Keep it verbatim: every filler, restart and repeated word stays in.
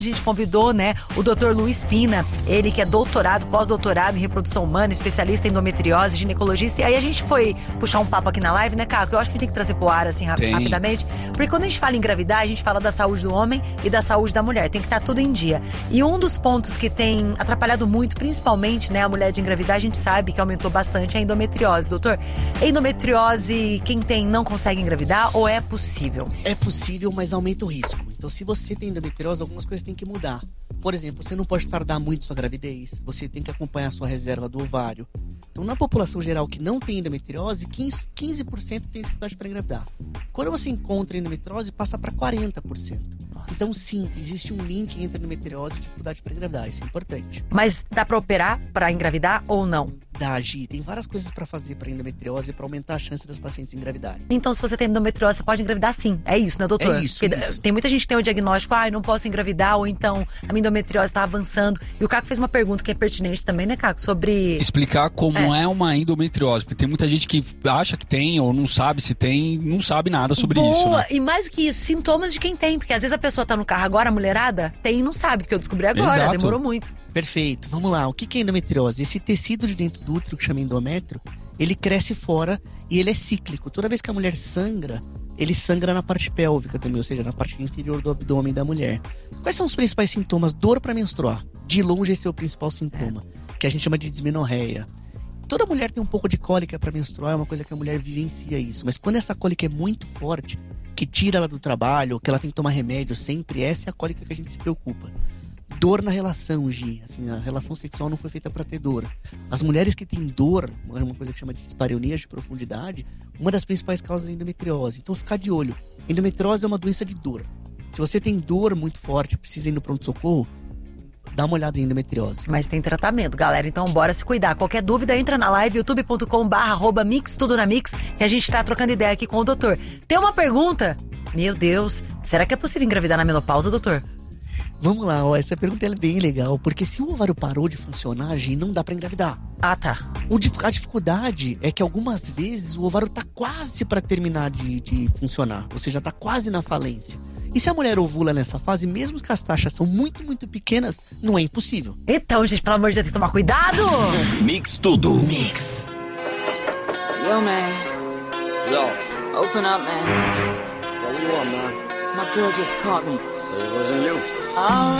A gente convidou, né, o doutor Luiz Pina, ele que é doutorado, pós-doutorado em reprodução humana, especialista em endometriose, ginecologista. E aí a gente foi puxar um papo aqui na live, né, Caco? Eu acho que a gente tem que trazer pro ar, assim, rap- rapidamente. Porque quando a gente fala em engravidar, a gente fala da saúde do homem e da saúde da mulher. Tem que estar tudo em dia. E um dos pontos que tem atrapalhado muito, principalmente, né, a mulher de engravidar, a gente sabe que aumentou bastante, é a endometriose. Doutor, endometriose, quem tem não consegue engravidar ou é possível? É possível, mas aumenta o risco. Então, se você tem endometriose, algumas coisas têm que mudar. Por exemplo, você não pode tardar muito sua gravidez. Você tem que acompanhar a sua reserva do ovário. Então, na população geral que não tem endometriose, quinze por cento tem dificuldade para engravidar. Quando você encontra endometriose, passa para quarenta por cento. Nossa. Então, sim, existe um link entre endometriose e dificuldade para engravidar. Isso é importante. Mas dá para operar para engravidar ou não? Dá, Gi. Tem várias coisas para fazer para endometriose para aumentar a chance das pacientes engravidarem. Então, se você tem endometriose, você pode engravidar sim. É isso, né, doutor? É isso, Porque isso. Tem muita gente que tem o diagnóstico, ah, eu não posso engravidar, ou então a minha endometriose está avançando. E o Caco fez uma pergunta que é pertinente também, né, Caco? Sobre... Explicar como é, é uma endometriose. Porque tem muita gente que acha que tem ou não sabe se tem, não sabe nada sobre Boa. isso, né? E mais do que isso, sintomas de quem tem. Porque às vezes a pessoa tá no carro agora, a mulherada, tem e não sabe, porque eu descobri agora, Exato. Demorou muito. Perfeito. Vamos lá. O que é endometriose? Esse tecido de dentro do útero, que chama endométrio, ele cresce fora e ele é cíclico. Toda vez que a mulher sangra, ele sangra na parte pélvica também, ou seja, na parte inferior do abdômen da mulher. Quais são os principais sintomas? Dor para menstruar. De longe esse é o principal sintoma, é. que a gente chama de dismenorreia. Toda mulher tem um pouco de cólica para menstruar, é uma coisa que a mulher vivencia isso. Mas quando essa cólica é muito forte, que tira ela do trabalho, ou que ela tem que tomar remédio sempre, essa é a cólica que a gente se preocupa. Dor na relação, Gi. Assim, a relação sexual não foi feita para ter dor. As mulheres que têm dor, uma coisa que chama de dispareunia de profundidade, uma das principais causas é a endometriose. Então, ficar de olho. Endometriose é uma doença de dor. Se você tem dor muito forte, precisa ir no pronto-socorro, dá uma olhada em endometriose. Mas tem tratamento, galera. Então, bora se cuidar. Qualquer dúvida, entra na live, youtube ponto com barra arroba mix, tudo na mix, que a gente tá trocando ideia aqui com o doutor. Tem uma pergunta? Meu Deus, será que é possível engravidar na menopausa, doutor? Vamos lá, ó, essa pergunta é bem legal, porque se o ovário parou de funcionar, Gi, não dá pra engravidar. Ah, tá. O, a dificuldade é que algumas vezes o ovário tá quase pra terminar de, de funcionar, ou seja, tá quase na falência. E se a mulher ovula nessa fase, mesmo que as taxas são muito, muito pequenas, não é impossível. Então, gente, pelo amor de Deus, tem que tomar cuidado! Mix tudo. Mix. Yo, man. Yo. Open up, man. What do you want, man? My girl just caught me. Say it wasn't you. All